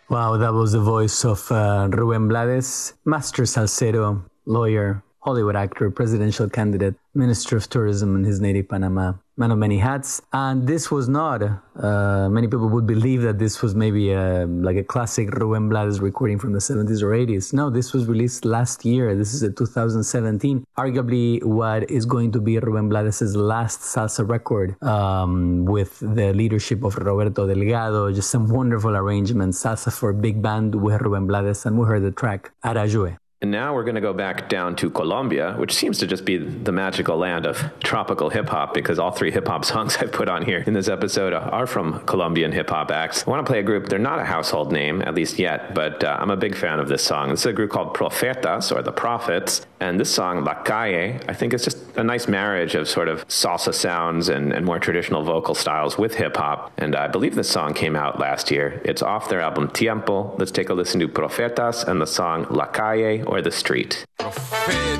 Wow, that was the voice of Ruben Blades, master salsero, lawyer, Hollywood actor, presidential candidate, minister of tourism in his native Panama, man of many hats. And this was not, many people would believe that this was maybe like a classic Ruben Blades recording from the 70s or 80s. No, this was released last year. This is a 2017, arguably what is going to be Ruben Blades' last salsa record, with the leadership of Roberto Delgado, just some wonderful arrangements, salsa for big band with Ruben Blades, and we heard the track Arayue. And now we're going to go back down to Colombia, which seems to just be the magical land of tropical hip-hop, because all three hip-hop songs I've put on here in this episode are from Colombian hip-hop acts. I want to play a group. They're not a household name, at least yet, but I'm a big fan of this song. This is a group called Profetas, or The Prophets, and this song, La Calle, I think it's just a nice marriage of sort of salsa sounds and more traditional vocal styles with hip-hop, and I believe this song came out last year. It's off their album Tiempo. Let's take a listen to Profetas and the song La Calle, or The Street.